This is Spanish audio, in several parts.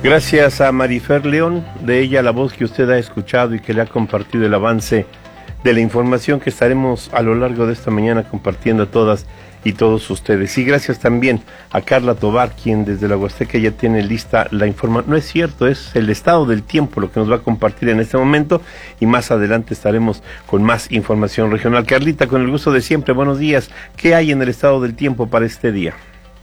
Gracias a Marifer León, de ella la voz que usted ha escuchado y que le ha compartido el avance de la información que estaremos a lo largo de esta mañana compartiendo a todas y todos ustedes. Y gracias también a Carla Tobar, quien desde la Huasteca ya tiene lista la información. No es cierto, es el estado del tiempo lo que nos va a compartir en este momento y más adelante estaremos con más información regional. Carlita, con el gusto de siempre, buenos días. ¿Qué hay en el estado del tiempo para este día?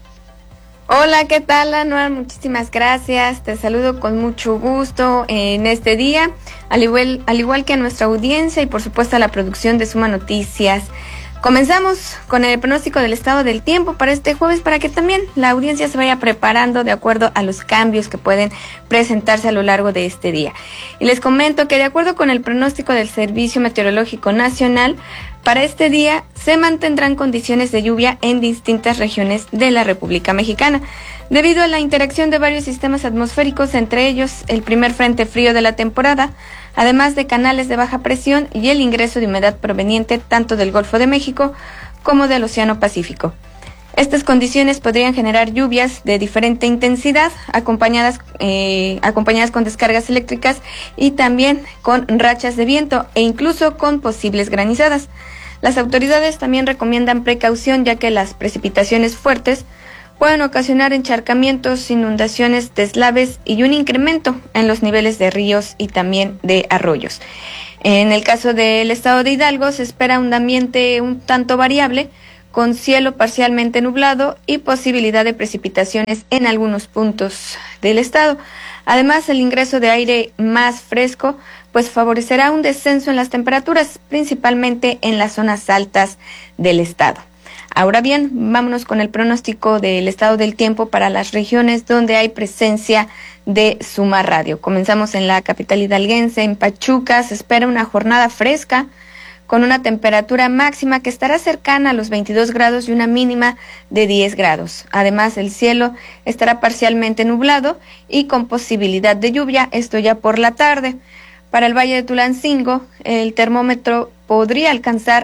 Hola, ¿qué tal, Anuar? Muchísimas gracias. Te saludo con mucho gusto en este día, al igual que a nuestra audiencia y por supuesto a la producción de Suma Noticias. Comenzamos con el pronóstico del estado del tiempo para este jueves para que también la audiencia se vaya preparando de acuerdo a los cambios que pueden presentarse a lo largo de este día. Y les comento que de acuerdo con el pronóstico del Servicio Meteorológico Nacional, para este día se mantendrán condiciones de lluvia en distintas regiones de la República Mexicana, debido a la interacción de varios sistemas atmosféricos, entre ellos el primer frente frío de la temporada, además de canales de baja presión y el ingreso de humedad proveniente tanto del Golfo de México como del Océano Pacífico. Estas condiciones podrían generar lluvias de diferente intensidad, acompañadas con descargas eléctricas y también con rachas de viento e incluso con posibles granizadas. Las autoridades también recomiendan precaución, ya que las precipitaciones fuertes pueden ocasionar encharcamientos, inundaciones, deslaves y un incremento en los niveles de ríos y también de arroyos. En el caso del estado de Hidalgo se espera un ambiente un tanto variable, con cielo parcialmente nublado y posibilidad de precipitaciones en algunos puntos del estado. Además, el ingreso de aire más fresco pues favorecerá un descenso en las temperaturas, principalmente en las zonas altas del estado. Ahora bien, vámonos con el pronóstico del estado del tiempo para las regiones donde hay presencia de Suma Radio. Comenzamos en la capital hidalguense, en Pachuca. Se espera una jornada fresca con una temperatura máxima que estará cercana a los 22 grados y una mínima de 10 grados. Además, el cielo estará parcialmente nublado y con posibilidad de lluvia, esto ya por la tarde. Para el Valle de Tulancingo, el termómetro podría alcanzar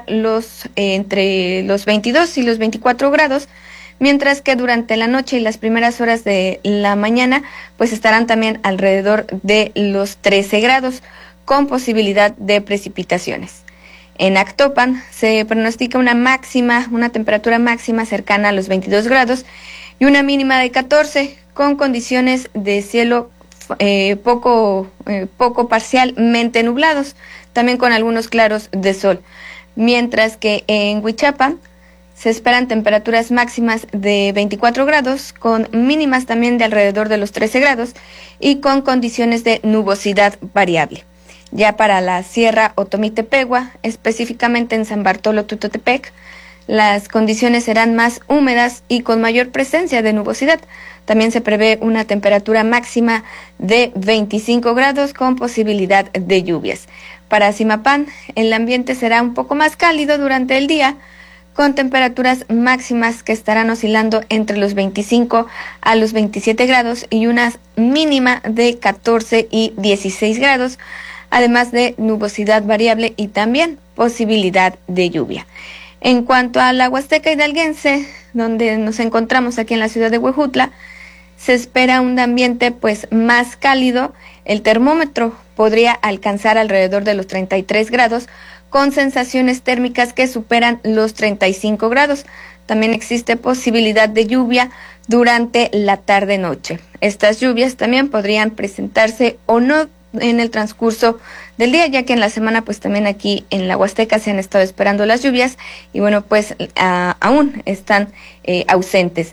entre los 22 y los 24 grados, mientras que durante la noche y las primeras horas de la mañana, pues estarán también alrededor de los 13 grados, con posibilidad de precipitaciones. En Actopan se pronostica una temperatura máxima cercana a los 22 grados y una mínima de 14, con condiciones de cielo poco parcialmente nublados, también con algunos claros de sol. Mientras que en Huichapan se esperan temperaturas máximas de 24 grados, con mínimas también de alrededor de los 13 grados y con condiciones de nubosidad variable. Ya para la Sierra Otomí-Tepehua, específicamente en San Bartolo Tututepec, las condiciones serán más húmedas y con mayor presencia de nubosidad. También se prevé una temperatura máxima de 25 grados con posibilidad de lluvias. Para Zimapán, el ambiente será un poco más cálido durante el día, con temperaturas máximas que estarán oscilando entre los 25 a los 27 grados y una mínima de 14 y 16 grados, además de nubosidad variable y también posibilidad de lluvia. En cuanto a la Huasteca hidalguense, donde nos encontramos aquí en la ciudad de Huejutla, se espera un ambiente pues más cálido. El termómetro podría alcanzar alrededor de los 33 grados, con sensaciones térmicas que superan los 35 grados. También existe posibilidad de lluvia durante la tarde-noche. Estas lluvias también podrían presentarse o no en el transcurso del día, ya que en la semana pues también aquí en la Huasteca se han estado esperando las lluvias y bueno, pues aún están ausentes.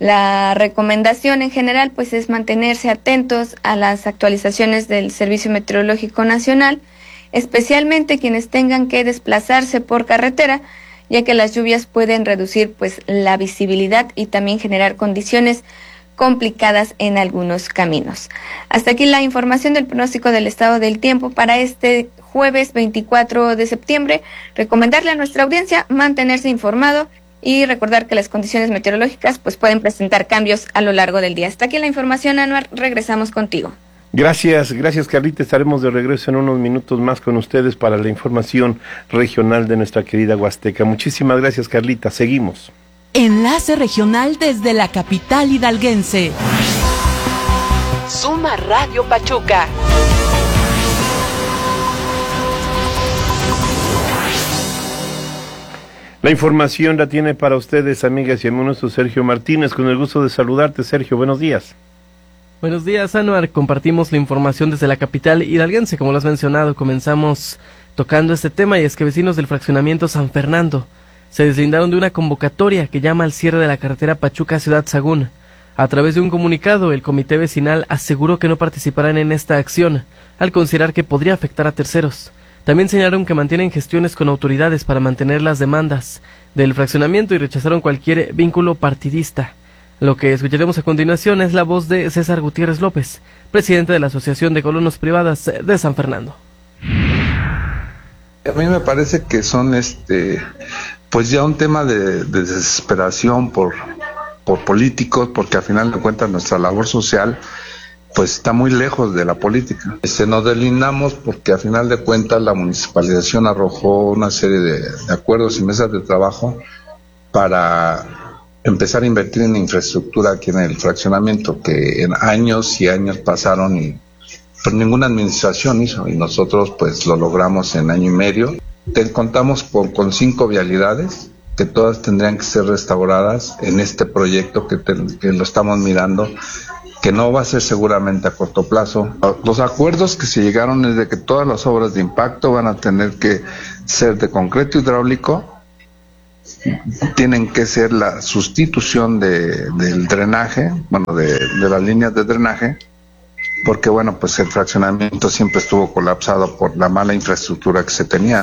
La recomendación en general pues es mantenerse atentos a las actualizaciones del Servicio Meteorológico Nacional, especialmente quienes tengan que desplazarse por carretera, ya que las lluvias pueden reducir pues la visibilidad y también generar condiciones complicadas en algunos caminos. Hasta aquí la información del pronóstico del estado del tiempo para este jueves 24 de septiembre. Recomendarle a nuestra audiencia mantenerse informado y recordar que las condiciones meteorológicas pues pueden presentar cambios a lo largo del día. Hasta aquí la información, Anuar. Regresamos contigo. Gracias Carlita. Estaremos de regreso en unos minutos más con ustedes para la información regional de nuestra querida Huasteca. Muchísimas gracias, Carlita. Seguimos. Enlace regional desde la capital hidalguense. Suma Radio Pachuca. La información la tiene para ustedes, amigas y amigos, Sergio Martínez. Con el gusto de saludarte, Sergio. Buenos días. Buenos días, Anuar. Compartimos la información desde la capital hidalguense. Como lo has mencionado, comenzamos tocando este tema, y es que vecinos del fraccionamiento San Fernando se deslindaron de una convocatoria que llama al cierre de la carretera Pachuca-Ciudad Sagún. A través de un comunicado, el comité vecinal aseguró que no participarán en esta acción, al considerar que podría afectar a terceros. También señalaron que mantienen gestiones con autoridades para mantener las demandas del fraccionamiento y rechazaron cualquier vínculo partidista. Lo que escucharemos a continuación es la voz de César Gutiérrez López, presidente de la Asociación de Colonos Privadas de San Fernando. A mí me parece que son pues ya un tema de desesperación por políticos, porque al final de cuentas nuestra labor social pues está muy lejos de la política. Nos deslindamos porque al final de cuentas la municipalización arrojó una serie de acuerdos y mesas de trabajo para empezar a invertir en infraestructura aquí en el fraccionamiento, que en años y años pasaron y pues ninguna administración hizo, y nosotros pues lo logramos en año y medio. Contamos con 5 vialidades que todas tendrían que ser restauradas en este proyecto que lo estamos mirando, que no va a ser seguramente a corto plazo. Los acuerdos que se llegaron es de que todas las obras de impacto van a tener que ser de concreto hidráulico, tienen que ser la sustitución del drenaje, de las líneas de drenaje, porque pues el fraccionamiento siempre estuvo colapsado por la mala infraestructura que se tenía.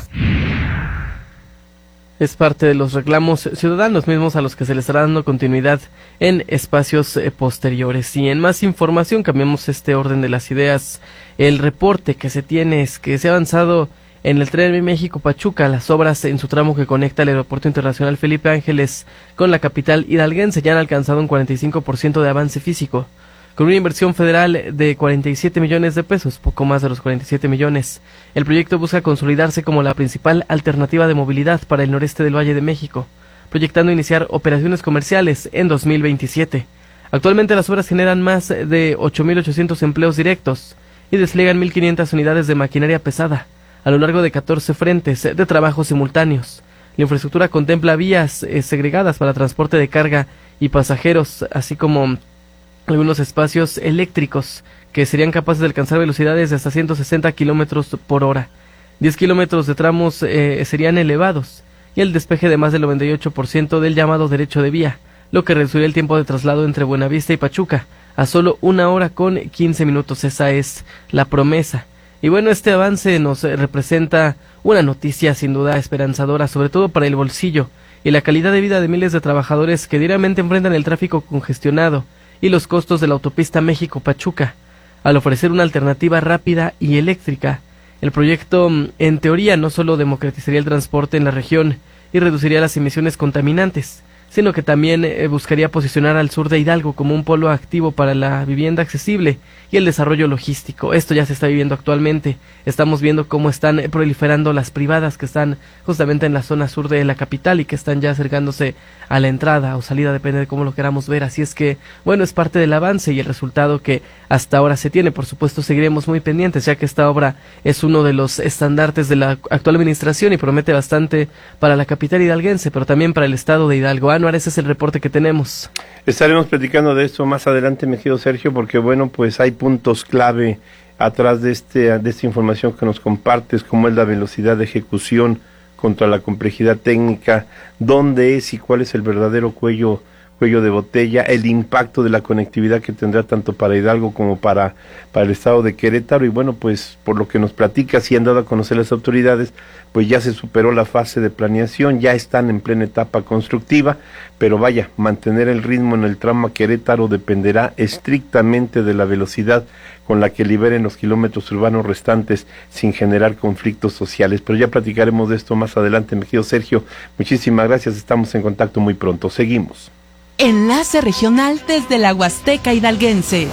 Es parte de los reclamos ciudadanos mismos a los que se les estará dando continuidad en espacios posteriores. Y en más información, cambiamos este orden de las ideas. El reporte que se tiene es que se ha avanzado en el tren México-Pachuca. Las obras en su tramo que conecta el Aeropuerto Internacional Felipe Ángeles con la capital hidalguense ya han alcanzado un 45% de avance físico, con una inversión federal de 47 millones de pesos, poco más de los 47 millones. El proyecto busca consolidarse como la principal alternativa de movilidad para el noreste del Valle de México, proyectando iniciar operaciones comerciales en 2027. Actualmente las obras generan más de 8.800 empleos directos y despliegan 1.500 unidades de maquinaria pesada a lo largo de 14 frentes de trabajo simultáneos. La infraestructura contempla vías segregadas para transporte de carga y pasajeros, así como algunos espacios eléctricos que serían capaces de alcanzar velocidades de hasta 160 kilómetros por hora. 10 kilómetros de tramos serían elevados y el despeje de más del 98% del llamado derecho de vía, lo que reduciría el tiempo de traslado entre Buenavista y Pachuca a solo 1 hora con 15 minutos. Esa es la promesa. Y este avance nos representa una noticia sin duda esperanzadora, sobre todo para el bolsillo y la calidad de vida de miles de trabajadores que diariamente enfrentan el tráfico congestionado y los costos de la autopista México-Pachuca. Al ofrecer una alternativa rápida y eléctrica, el proyecto en teoría no solo democratizaría el transporte en la región y reduciría las emisiones contaminantes, sino que también buscaría posicionar al sur de Hidalgo como un polo activo para la vivienda accesible y el desarrollo logístico. Esto ya se está viviendo actualmente. Estamos viendo cómo están proliferando las privadas que están justamente en la zona sur de la capital y que están ya acercándose a la entrada o salida, depende de cómo lo queramos ver. Así es que, es parte del avance y el resultado que hasta ahora se tiene. Por supuesto, seguiremos muy pendientes, ya que esta obra es uno de los estandartes de la actual administración y promete bastante para la capital hidalguense, pero también para el estado de Hidalgo. Anuar, ese es el reporte que tenemos. Estaremos platicando de esto más adelante, mi querido Sergio, porque pues hay puntos clave atrás de esta información que nos compartes, como es la velocidad de ejecución contra la complejidad técnica, dónde es y cuál es el verdadero cuello de botella, el impacto de la conectividad que tendrá tanto para Hidalgo como para el estado de Querétaro. Y pues por lo que nos platicas y han dado a conocer las autoridades, pues ya se superó la fase de planeación, ya están en plena etapa constructiva, pero mantener el ritmo en el tramo a Querétaro dependerá estrictamente de la velocidad con la que liberen los kilómetros urbanos restantes sin generar conflictos sociales. Pero ya platicaremos de esto más adelante, mi querido Sergio. Muchísimas gracias, estamos en contacto muy pronto. Seguimos. Enlace regional desde la Huasteca hidalguense.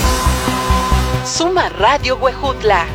Suma Radio Huejutla.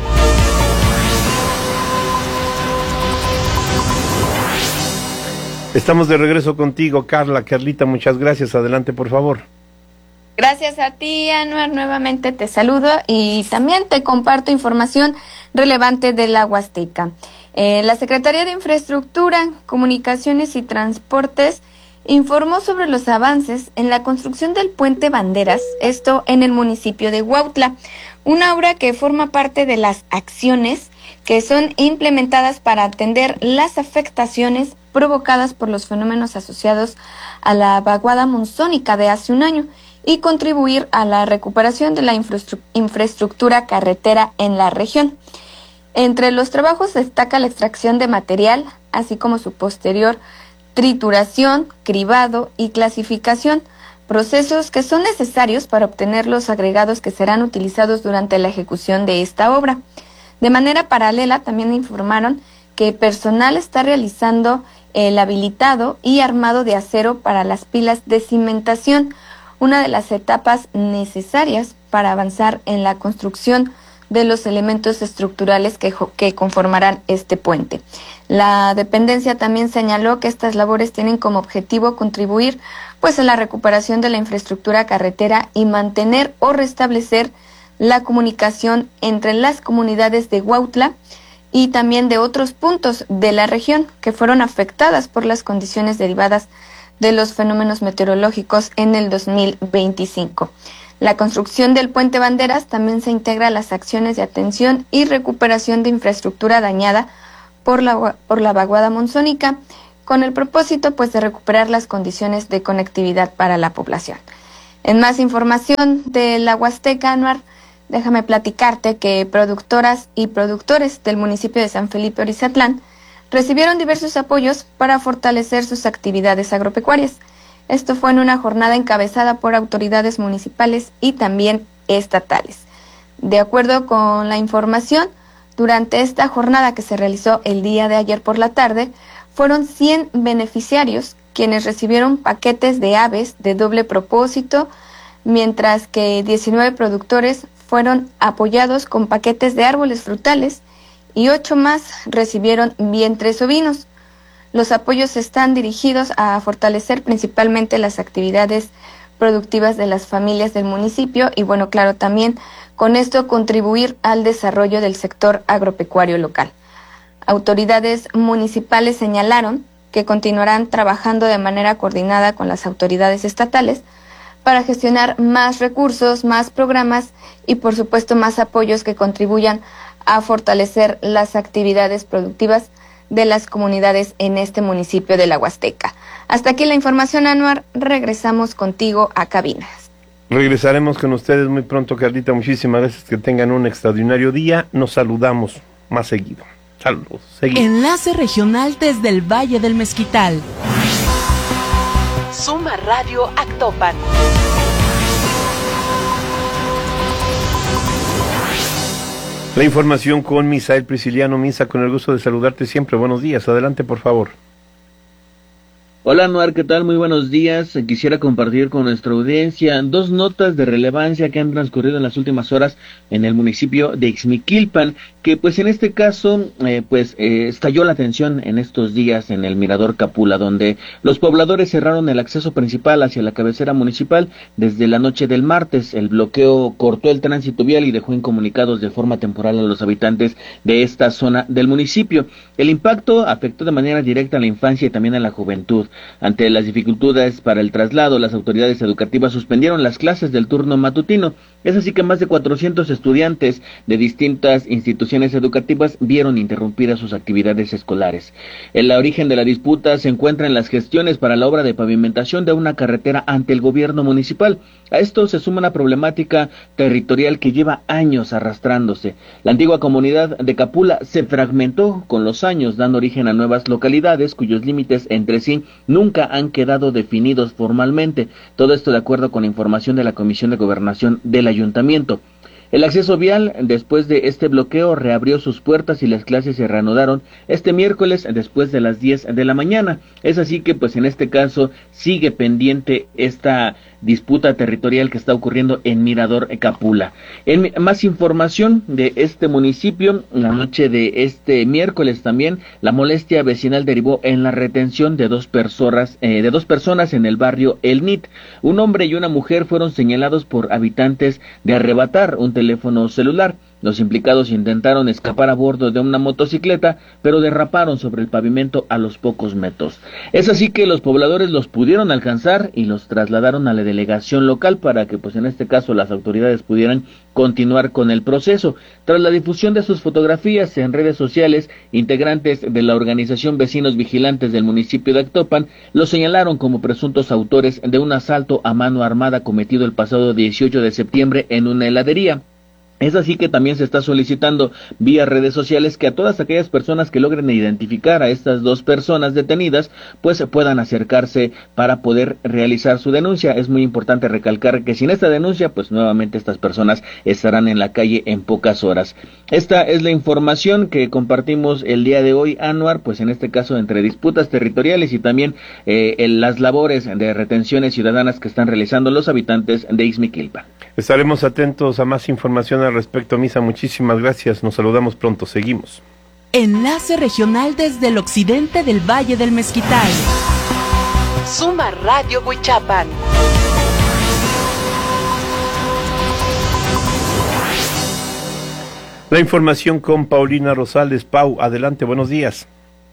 Estamos de regreso contigo, Carlita, muchas gracias. Adelante, por favor. Gracias a ti, Anuar, nuevamente te saludo y también te comparto información relevante de la Huasteca. La Secretaría de Infraestructura, Comunicaciones y Transportes informó sobre los avances en la construcción del Puente Banderas, esto en el municipio de Huautla, una obra que forma parte de las acciones que son implementadas para atender las afectaciones provocadas por los fenómenos asociados a la vaguada monzónica de hace un año y contribuir a la recuperación de la infraestructura carretera en la región. Entre los trabajos destaca la extracción de material, así como su posterior trituración, cribado y clasificación, procesos que son necesarios para obtener los agregados que serán utilizados durante la ejecución de esta obra. De manera paralela, también informaron que personal está realizando el habilitado y armado de acero para las pilas de cimentación, una de las etapas necesarias para avanzar en la construcción de los elementos estructurales que conformarán este puente. La dependencia también señaló que estas labores tienen como objetivo contribuir a la recuperación de la infraestructura carretera y mantener o restablecer la comunicación entre las comunidades de Huautla y también de otros puntos de la región que fueron afectadas por las condiciones derivadas de los fenómenos meteorológicos en el 2025. La construcción del Puente Banderas también se integra a las acciones de atención y recuperación de infraestructura dañada por la vaguada monzónica, con el propósito de recuperar las condiciones de conectividad para la población. En más información de la Huasteca, Anuar, déjame platicarte que productoras y productores del municipio de San Felipe Orizatlán recibieron diversos apoyos para fortalecer sus actividades agropecuarias. Esto fue en una jornada encabezada por autoridades municipales y también estatales. De acuerdo con la información, durante esta jornada que se realizó el día de ayer por la tarde, fueron 100 beneficiarios quienes recibieron paquetes de aves de doble propósito, mientras que 19 productores fueron apoyados con paquetes de árboles frutales y 8 más recibieron vientres ovinos. Los apoyos están dirigidos a fortalecer principalmente las actividades productivas de las familias del municipio y claro, también con esto contribuir al desarrollo del sector agropecuario local. Autoridades municipales señalaron que continuarán trabajando de manera coordinada con las autoridades estatales para gestionar más recursos, más programas y por supuesto más apoyos que contribuyan a fortalecer las actividades productivas de las comunidades en este municipio de la Huasteca. Hasta aquí la información, Anuar. Regresamos contigo a cabinas. Regresaremos con ustedes muy pronto, Carlita. Muchísimas gracias. Que tengan un extraordinario día. Nos saludamos más seguido. Saludos. Seguido. Enlace regional desde el Valle del Mezquital. Suma Radio Actopan. La información con Misael Prisciliano. Misa, con el gusto de saludarte siempre. Buenos días. Adelante, por favor. Hola, Anuar, ¿qué tal? Muy buenos días. Quisiera compartir con nuestra audiencia 2 notas de relevancia que han transcurrido en las últimas horas en el municipio de Ixmiquilpan, que en este caso estalló la tensión en estos días en el Mirador Capula, donde los pobladores cerraron el acceso principal hacia la cabecera municipal desde la noche del martes. El bloqueo cortó el tránsito vial y dejó incomunicados de forma temporal a los habitantes de esta zona del municipio. El impacto afectó de manera directa a la infancia y también a la juventud. Ante las dificultades para el traslado, las autoridades educativas suspendieron las clases del turno matutino. Es así que más de 400 estudiantes de distintas instituciones educativas vieron interrumpidas sus actividades escolares. El origen de la disputa se encuentra en las gestiones para la obra de pavimentación de una carretera ante el gobierno municipal. A esto se suma una problemática territorial que lleva años arrastrándose. La antigua comunidad de Capula se fragmentó con los años, dando origen a nuevas localidades cuyos límites entre sí nunca han quedado definidos formalmente. Todo esto de acuerdo con información de la Comisión de Gobernación del Ayuntamiento. El acceso vial después de este bloqueo reabrió sus puertas y las clases se reanudaron este miércoles después de las 10 de la mañana. Es así que en este caso sigue pendiente esta disputa territorial que está ocurriendo en Mirador Capula. En más información de este municipio, la noche de este miércoles también, la molestia vecinal derivó en la retención de dos personas en el barrio El Nit. Un hombre y una mujer fueron señalados por habitantes de arrebatar un teléfono celular. Los implicados intentaron escapar a bordo de una motocicleta, pero derraparon sobre el pavimento a los pocos metros. Es así que los pobladores los pudieron alcanzar y los trasladaron a la delegación local para que, pues en este caso, las autoridades pudieran continuar con el proceso. Tras la difusión de sus fotografías en redes sociales, integrantes de la organización Vecinos Vigilantes del municipio de Actopan los señalaron como presuntos autores de un asalto a mano armada cometido el pasado 18 de septiembre en una heladería. Es así que también se está solicitando vía redes sociales que a todas aquellas personas que logren identificar a estas dos personas detenidas, pues se puedan acercarse para poder realizar su denuncia. Es muy importante recalcar que sin esta denuncia, pues nuevamente estas personas estarán en la calle en pocas horas. Esta es la información que compartimos el día de hoy, Anuar, pues en este caso entre disputas territoriales y también las labores de retenciones ciudadanas que están realizando los habitantes de Ixmiquilpan. Estaremos atentos a más información al respecto, Misa. Muchísimas gracias. Nos saludamos pronto. Seguimos. Enlace regional desde el occidente del Valle del Mezquital. Suma Radio Huichapan. La información con Paulina Rosales. Pau, adelante, buenos días.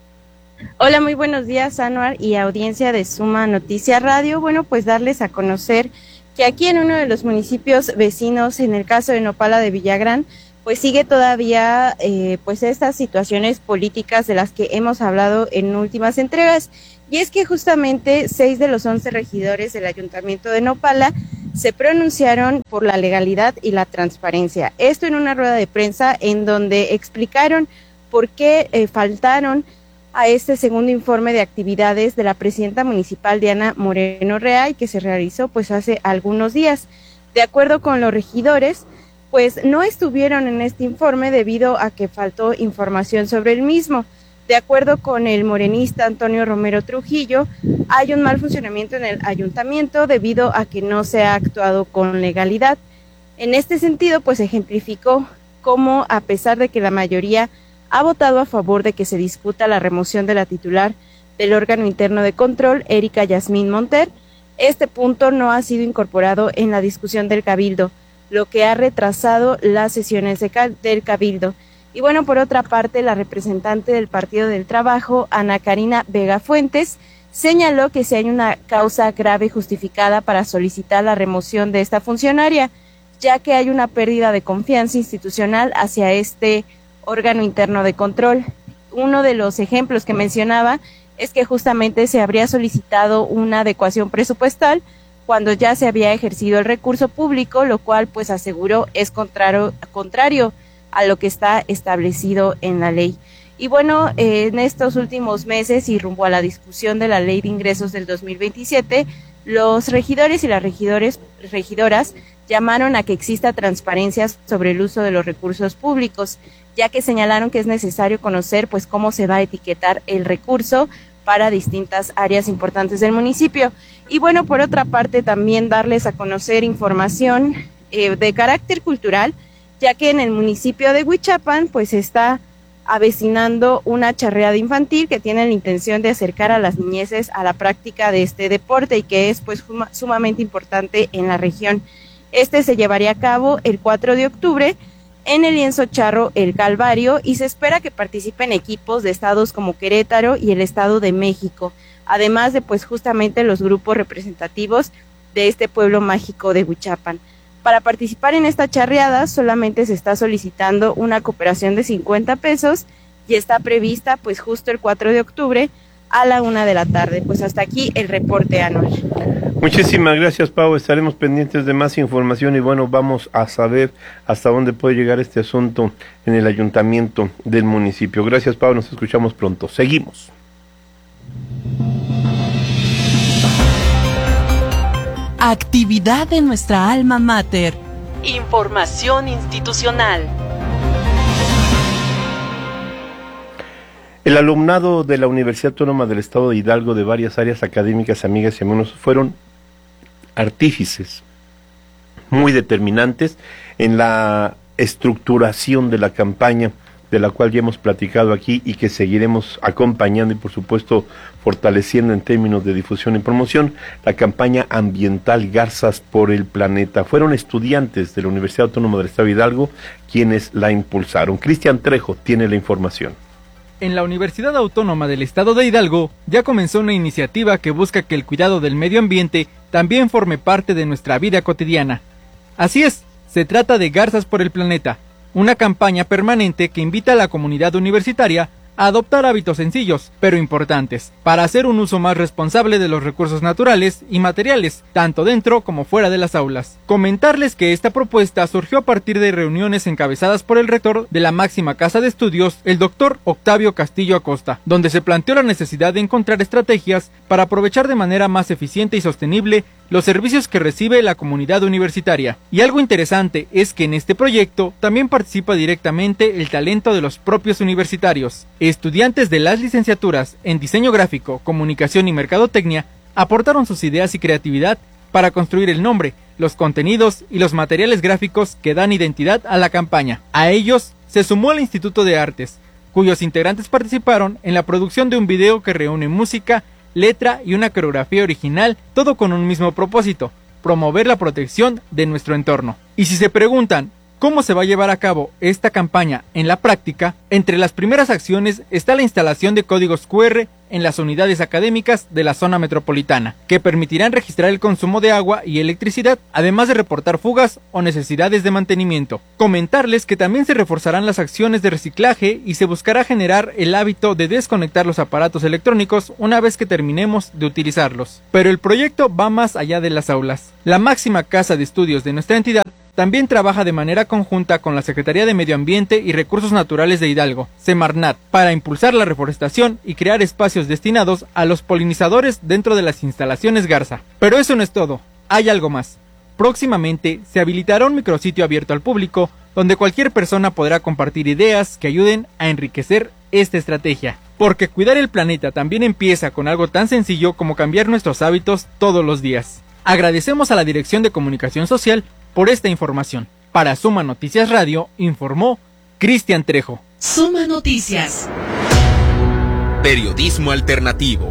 Hola, muy buenos días, Anuar y audiencia de Suma Noticia Radio. Bueno, pues darles a conocer que aquí en uno de los municipios vecinos, en el caso de Nopala de Villagrán, pues sigue todavía pues estas situaciones políticas de las que hemos hablado en últimas entregas. Y es que justamente 6 de los 11 regidores del Ayuntamiento de Nopala se pronunciaron por la legalidad y la transparencia. Esto en una rueda de prensa en donde explicaron por qué faltaron a este segundo informe de actividades de la presidenta municipal Diana Moreno Reay, que se realizó pues hace algunos días. De acuerdo con los regidores, pues no estuvieron en este informe debido a que faltó información sobre el mismo. De acuerdo con el morenista Antonio Romero Trujillo, hay un mal funcionamiento en el ayuntamiento debido a que no se ha actuado con legalidad. En este sentido, pues ejemplificó cómo, a pesar de que la mayoría ha votado a favor de que se discuta la remoción de la titular del órgano interno de control, Erika Yasmín Monter, este punto no ha sido incorporado en la discusión del Cabildo, lo que ha retrasado las sesiones del Cabildo. Y bueno, por otra parte, la representante del Partido del Trabajo, Ana Karina Vega Fuentes, señaló que si hay una causa grave justificada para solicitar la remoción de esta funcionaria, ya que hay una pérdida de confianza institucional hacia este órgano interno de control. Uno de los ejemplos que mencionaba es que justamente se habría solicitado una adecuación presupuestal cuando ya se había ejercido el recurso público, lo cual pues aseguró es contrario a lo que está establecido en la ley. Y bueno, en estos últimos meses y rumbo a la discusión de la ley de ingresos del 2027, los regidores y las regidoras llamaron a que exista transparencia sobre el uso de los recursos públicos, ya que señalaron que es necesario conocer pues cómo se va a etiquetar el recurso para distintas áreas importantes del municipio. Y bueno, por otra parte también darles a conocer información de carácter cultural, ya que en el municipio de Huichapan pues está avecinando una charreada infantil que tiene la intención de acercar a las niñeces a la práctica de este deporte y que es pues sumamente importante en la región. Este se llevaría a cabo el 4 de octubre en el lienzo charro El Calvario y se espera que participen equipos de estados como Querétaro y el Estado de México, además de pues justamente los grupos representativos de este pueblo mágico de Huichapan. Para participar en esta charreada solamente se está solicitando una cooperación de 50 pesos y está prevista pues justo el 4 de octubre a la 1 de la tarde. Pues hasta aquí el reporte anual. Muchísimas gracias, Pau. Estaremos pendientes de más información y bueno, vamos a saber hasta dónde puede llegar este asunto en el ayuntamiento del municipio. Gracias, Pau. Nos escuchamos pronto. Seguimos. Actividad de nuestra alma mater. Información institucional. El alumnado de la Universidad Autónoma del Estado de Hidalgo de varias áreas académicas, amigas y amigos, fueron artífices muy determinantes en la estructuración de la campaña, de la cual ya hemos platicado aquí y que seguiremos acompañando y por supuesto fortaleciendo en términos de difusión y promoción, la campaña ambiental Garzas por el Planeta. Fueron estudiantes de la Universidad Autónoma del Estado de Hidalgo quienes la impulsaron. Cristian Trejo tiene la información. En la Universidad Autónoma del Estado de Hidalgo ya comenzó una iniciativa que busca que el cuidado del medio ambiente también forme parte de nuestra vida cotidiana. Así es, se trata de Garzas por el Planeta, una campaña permanente que invita a la comunidad universitaria a adoptar hábitos sencillos, pero importantes, para hacer un uso más responsable de los recursos naturales y materiales, tanto dentro como fuera de las aulas. Comentarles que esta propuesta surgió a partir de reuniones encabezadas por el rector de la máxima casa de estudios, el doctor Octavio Castillo Acosta, donde se planteó la necesidad de encontrar estrategias para aprovechar de manera más eficiente y sostenible los servicios que recibe la comunidad universitaria. Y algo interesante es que en este proyecto también participa directamente el talento de los propios universitarios. Estudiantes de las licenciaturas en Diseño Gráfico, Comunicación y Mercadotecnia aportaron sus ideas y creatividad para construir el nombre, los contenidos y los materiales gráficos que dan identidad a la campaña. A ellos se sumó el Instituto de Artes, cuyos integrantes participaron en la producción de un video que reúne música, letra y una coreografía original, todo con un mismo propósito: promover la protección de nuestro entorno. Y si se preguntan ¿cómo se va a llevar a cabo esta campaña en la práctica? Entre las primeras acciones está la instalación de códigos QR en las unidades académicas de la zona metropolitana, que permitirán registrar el consumo de agua y electricidad, además de reportar fugas o necesidades de mantenimiento. Comentarles que también se reforzarán las acciones de reciclaje y se buscará generar el hábito de desconectar los aparatos electrónicos una vez que terminemos de utilizarlos. Pero el proyecto va más allá de las aulas. La máxima casa de estudios de nuestra entidad también trabaja de manera conjunta con la Secretaría de Medio Ambiente y Recursos Naturales de Hidalgo, Semarnat, para impulsar la reforestación y crear espacios destinados a los polinizadores dentro de las instalaciones Garza. Pero eso no es todo, hay algo más. Próximamente se habilitará un micrositio abierto al público donde cualquier persona podrá compartir ideas que ayuden a enriquecer esta estrategia. Porque cuidar el planeta también empieza con algo tan sencillo como cambiar nuestros hábitos todos los días. Agradecemos a la Dirección de Comunicación Social por esta información. Para Suma Noticias Radio, informó Cristian Trejo. Suma Noticias. Periodismo alternativo.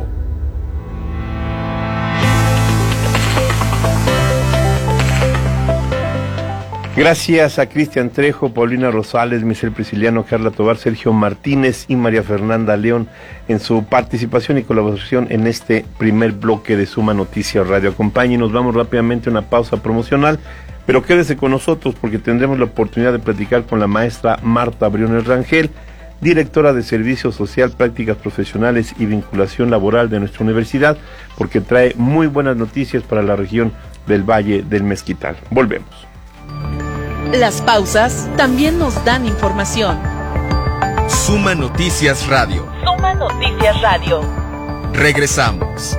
Gracias a Cristian Trejo, Paulina Rosales, Michelle Prisciliano, Carla Tobar, Sergio Martínez y María Fernanda León en su participación y colaboración en este primer bloque de Suma Noticias Radio. Acompáñenos, vamos rápidamente a una pausa promocional, pero quédese con nosotros porque tendremos la oportunidad de platicar con la maestra Marta Briones Rangel, directora de Servicio Social, Prácticas Profesionales y Vinculación Laboral de nuestra universidad, porque trae muy buenas noticias para la región del Valle del Mezquital. Volvemos. Las pausas también nos dan información. Suma Noticias Radio. Suma Noticias Radio. Regresamos.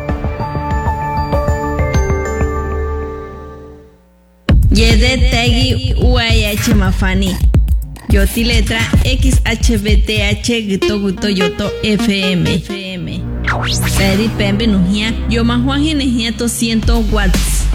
Yedetegi UAH Mafani. Yoti letra XHBTH Gito Guto Yoto FM. Peri Pembe Nujia. Yo Majuan Genejia 200 watts.